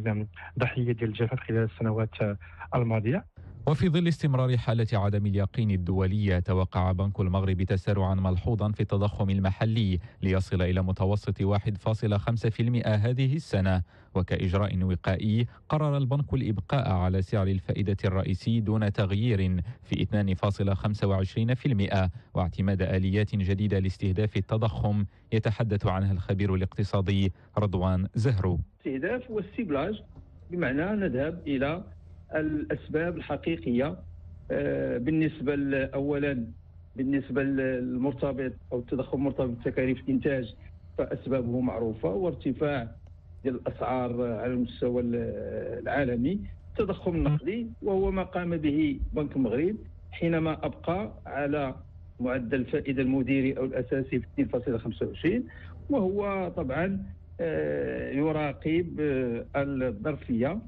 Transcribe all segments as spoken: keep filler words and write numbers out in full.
المغرب ضحية ديال الجفاف خلال السنوات الماضية. وفي ظل استمرار حالة عدم اليقين الدولية، توقع بنك المغرب تسارعا ملحوظا في التضخم المحلي ليصل إلى متوسط واحد فاصلة خمسة بالمئة هذه السنة. وكإجراء وقائي قرر البنك الإبقاء على سعر الفائدة الرئيسي دون تغيير في اثنين فاصلة خمسة وعشرين بالمئة، واعتماد آليات جديدة لاستهداف التضخم يتحدث عنها الخبير الاقتصادي رضوان زهرو. استهداف والسيبلاج، بمعنى نذهب إلى الأسباب الحقيقية بالنسبة أولا بالنسبة للمرتبط أو التضخم مرتبط بتكاليف الإنتاج، فأسبابه معروفة، وارتفاع ديال الأسعار على المستوى العالمي. التضخم النقدي وهو ما قام به بنك المغرب حينما أبقى على معدل الفائدة المديري أو الأساسي في اثنين فاصلة خمسة وعشرين، وهو طبعا يراقب الظرفية،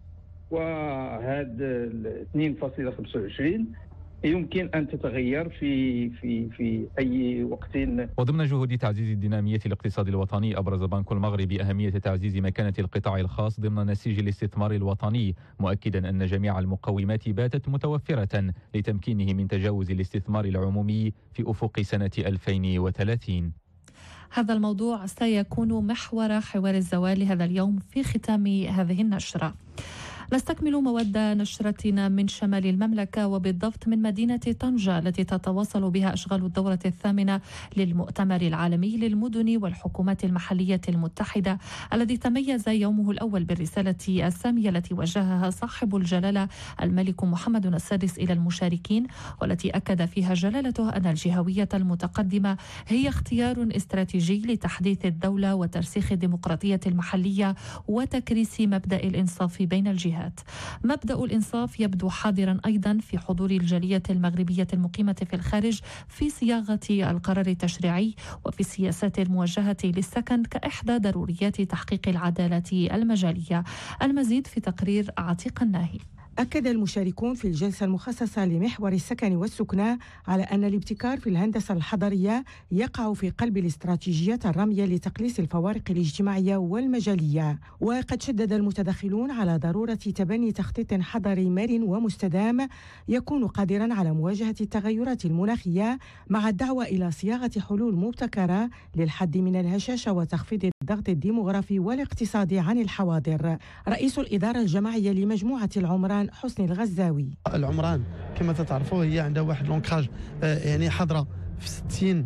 وهذا اثنين فاصلة خمسة وعشرين يمكن أن تتغير في في في أي وقت. وضمن جهود تعزيز الدينامية الاقتصاد الوطني، أبرز بنك المغرب أهمية تعزيز مكانة القطاع الخاص ضمن نسيج الاستثمار الوطني، مؤكدا أن جميع المقومات باتت متوفرة لتمكينه من تجاوز الاستثمار العمومي في أفق سنة ألفين وثلاثين. هذا الموضوع سيكون محور حوار الزوال هذا اليوم في ختام هذه النشرة. نستكمل مواد نشرتنا من شمال المملكة، وبالضبط من مدينة طنجة التي تتواصل بها أشغال الدورة الثامنة للمؤتمر العالمي للمدن والحكومات المحلية المتحدة، الذي تميز يومه الأول بالرسالة السامية التي وجهها صاحب الجلالة الملك محمد السادس إلى المشاركين، والتي أكد فيها جلالته أن الجهوية المتقدمة هي اختيار استراتيجي لتحديث الدولة وترسيخ الديمقراطية المحلية وتكريس مبدأ الإنصاف بين الجهات. مبدأ الإنصاف يبدو حاضرا أيضا في حضور الجالية المغربية المقيمة في الخارج في صياغة القرار التشريعي وفي السياسات الموجهة للسكن كإحدى ضروريات تحقيق العدالة المجالية. المزيد في تقرير عتيق الناهي. أكد المشاركون في الجلسة المخصصة لمحور السكن والسكنى على أن الابتكار في الهندسة الحضرية يقع في قلب الاستراتيجيات الرامية لتقليص الفوارق الاجتماعية والمجالية. وقد شدد المتدخلون على ضرورة تبني تخطيط حضري مرن ومستدام يكون قادرا على مواجهة التغيرات المناخية، مع الدعوة إلى صياغة حلول مبتكرة للحد من الهشاشة وتخفيض الضغط الديمغرافي والاقتصادي عن الحواضر. رئيس الإدارة الجماعية لمجموعة العمران حسني الغزاوي: العمران كما تتعرفوا هي عندها واحد لونكراج يعني حاضرة في ستين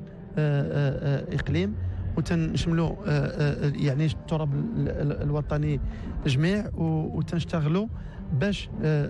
إقليم، وتنشملوا يعني التراب الوطني جميع، وتنشتغلوا باش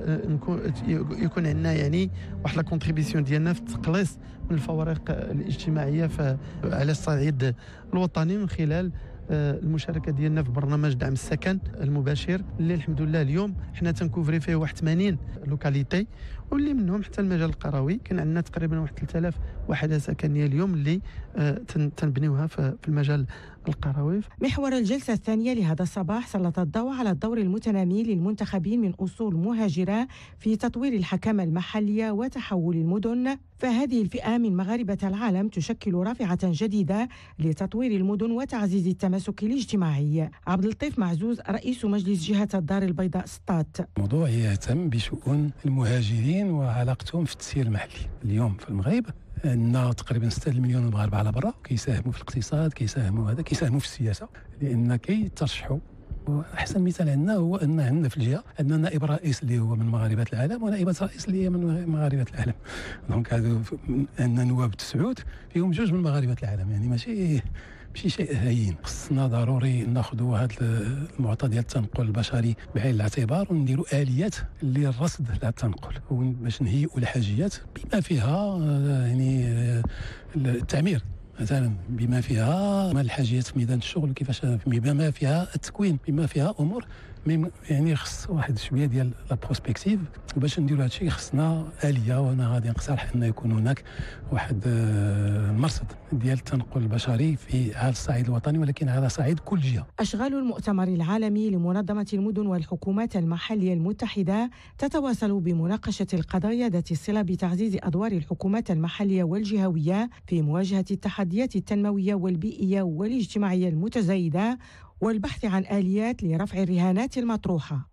يكون عندنا يعني واحد لا كونتريبيسيون ديالنا في التقليص من الفوارق الاجتماعيه على الصعيد الوطني، من خلال المشاركه ديالنا في برنامج دعم السكن المباشر، اللي الحمد لله اليوم حنا تنكوفري فيه واحد ثمانين لوكاليتي، واللي منهم حتى المجال القروي كان عندنا تقريبا واحد ثلاثة آلاف وحده سكنيه اليوم اللي تنبنيوها في المجال القروي. محور الجلسة الثانية لهذا الصباح سلط الضوء على الدور المتنامي للمنتخبين من أصول مهاجرة في تطوير الحكامة المحلية وتحول المدن، فهذه الفئة من مغاربة العالم تشكل رافعة جديدة لتطوير المدن وتعزيز التماسك الاجتماعي. عبد اللطيف معزوز رئيس مجلس جهة الدار البيضاء سطات: موضوع يهتم بشؤون المهاجرين وعلاقتهم في التسيير المحلي. اليوم في المغرب عندنا تقريبا ستة مليون مغاربه على برا كيساهموا في الاقتصاد، كيساهموا هذا كيساهموا في السياسه، لان كيترشحوا. واحسن مثال عندنا هو ان عندنا في الجهه عندنا نائب رئيس اللي هو من مغاربه العالم، ونائبه رئيس اللي هي من مغاربه العالم. دونك هذو عندنا نواب تسعود فيهم جوج من مغاربه العالم، يعني ماشي ماشي شيء هين. خصنا ضروري ناخذوا هذا المعطى ديال التنقل البشري بعين الاعتبار، ونديروا اليات للرصد لهذا التنقل باش نهيئوا الحاجيات بما فيها يعني التعمير مثلا، بما فيها الحاجيات في ميدان الشغل كيفاش، بما فيها التكوين، بما فيها امور يعني خص واحد شويه ديال لا بروسبكتيف. باش نديروا هذا الشيء خصنا اليه، وانا غادي نقترح ان يكون هناك واحد المرصد ديال التنقل البشري في على الصعيد الوطني، ولكن على صعيد كل جهه. اشغال المؤتمر العالمي لمنظمه المدن والحكومات المحليه المتحده تتواصل بمناقشه القضايا ذات الصله بتعزيز ادوار الحكومات المحليه والجهويه في مواجهه التحديات التنمويه والبيئيه والاجتماعيه المتزايده، والبحث عن آليات لرفع الرهانات المطروحة.